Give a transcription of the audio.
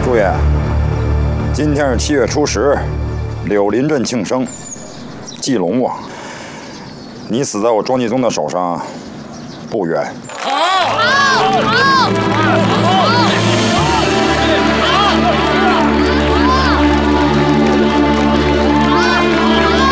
朱爷，今天是7月初10，柳林镇庆生，祭龙王。你死在我庄继宗的手上，不冤。好。